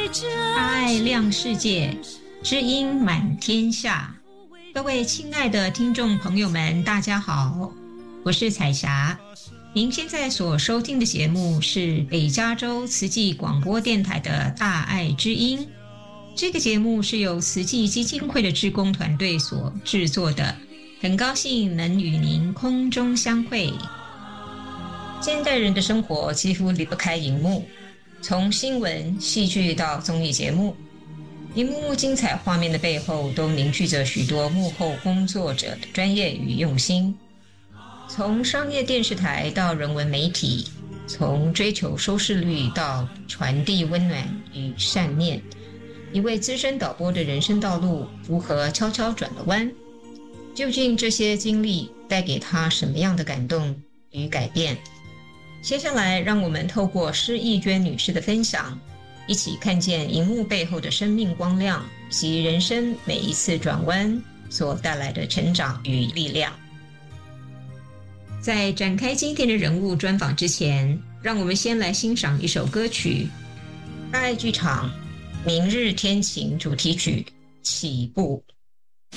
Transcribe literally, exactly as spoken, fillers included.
大爱亮世界，知音满天下。各位亲爱的听众朋友们，大家好，我是彩霞。您现在所收听的节目是北加州慈济广播电台的大爱知音。这个节目是由慈济基金会的志工团队所制作的，很高兴能与您空中相会。现代人的生活几乎离不开荧幕，从新闻、戏剧到综艺节目，一幕幕精彩画面的背后都凝聚着许多幕后工作者的专业与用心。从商业电视台到人文媒体，从追求收视率到传递温暖与善念，一位资深导播的人生道路如何悄悄转了弯？究竟这些经历带给他什么样的感动与改变？接下来让我们透过施艺娟女士的分享，一起看见荧幕背后的生命光亮及人生每一次转弯所带来的成长与力量。在展开今天的人物专访之前，让我们先来欣赏一首歌曲，大爱剧场《明日天晴》主题曲《起步》。